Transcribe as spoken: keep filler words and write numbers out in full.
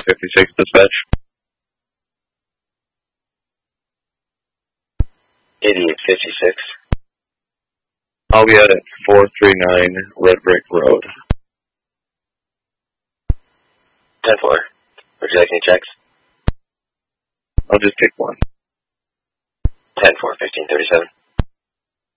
fifty-six dispatch. eighty-eight fifty-six. I'll be at four three nine Red Brick Road. ten four. Would you like any checks? I'll just take one. ten four, fifteen thirty-seven.